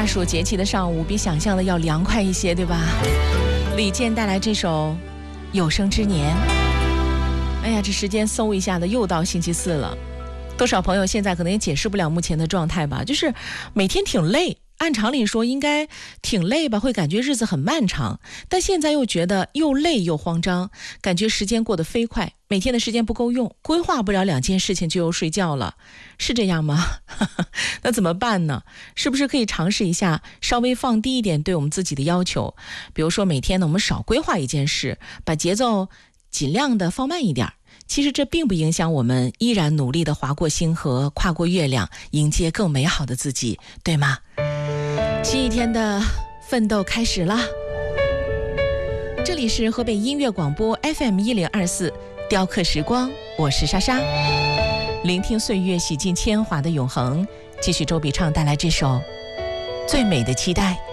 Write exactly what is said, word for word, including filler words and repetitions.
大暑节气的上午比想象的要凉快一些，对吧？李健带来这首有生之年。哎呀，这时间嗖一下的又到星期四了，多少朋友现在可能也解释不了目前的状态吧，就是每天挺累，按常理说应该挺累吧，会感觉日子很漫长，但现在又觉得又累又慌张，感觉时间过得飞快，每天的时间不够用，规划不了两件事情就又睡觉了，是这样吗？那怎么办呢？是不是可以尝试一下稍微放低一点对我们自己的要求，比如说每天呢我们少规划一件事，把节奏尽量的放慢一点，其实这并不影响我们依然努力的划过星河，跨过月亮，迎接更美好的自己，对吗？新一天的奋斗开始了。这里是河北音乐广播 F M 一零二四雕刻时光，我是莎莎，聆听岁月洗尽铅华的永恒。继续周笔畅带来这首最美的期待。